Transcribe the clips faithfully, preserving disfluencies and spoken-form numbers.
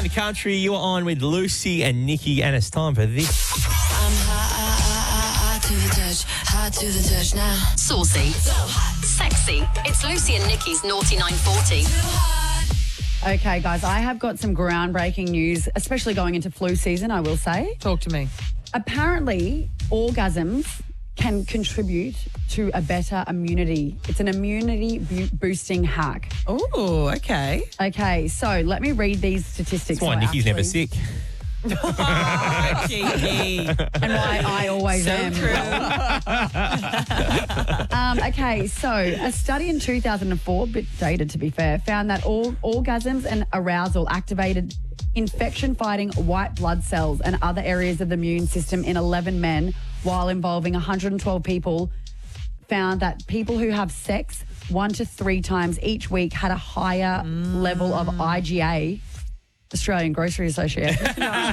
the country. You're on with Lucy and Nikki, and it's time for this. I'm hot, hot, hot, hot to the touch, hot to the touch now. Saucy, sexy. It's Lucy and Nikki's Naughty nine forty. Okay, guys, I have got some groundbreaking news, especially going into flu season, I will say. Talk to me. Apparently, orgasms can contribute to a better immunity. It's an immunity bu- boosting hack. Oh, okay. Okay, so let me read these statistics. That's why So Nikki's never actually- sick. Oh, cheeky. And why I always So am. true. Um, okay, so a study in two thousand four, a bit dated to be fair, found that all orgasms and arousal activated infection-fighting white blood cells and other areas of the immune system in eleven men, while involving one hundred twelve people, found that people who have sex one to three times each week had a higher Mm. level of I G A, Australian Grocery Association.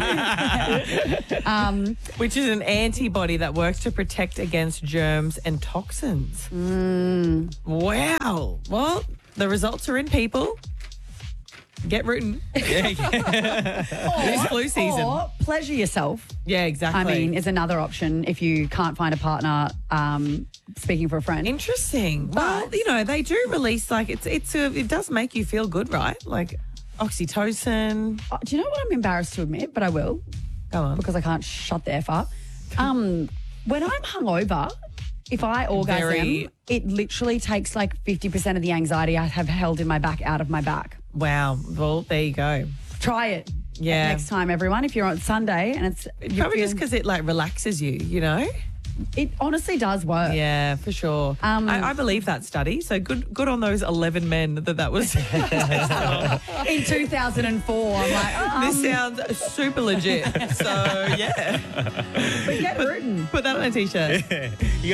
um, Which is an antibody that works to protect against germs and toxins. mm, Wow. Well, the results are in, people. Get rooting. This flu season. Or pleasure yourself. Yeah, exactly. I mean, is another option if you can't find a partner. Um, speaking for a friend, Interesting. Well, you know, they do release, like, it's, it's a, it does make you feel good, right? Like oxytocin. Uh, do you know what I'm embarrassed to admit? But I will Go on. because I can't shut the f up. Um, when I'm hungover, if I orgasm, Very- it literally takes like fifty percent of the anxiety I have held in my back out of my back. Wow. Well, there you go. Try it. Yeah. Next time, everyone, if you're on Sunday and it's you're Probably just feeling- because it, like, relaxes you, you know? it honestly does work. Yeah, for sure. Um, I, I believe that study. So good good on those eleven men that that was. In two thousand four, I'm like, um, This sounds super legit. So, yeah. but get rooting. Put that on a T-shirt.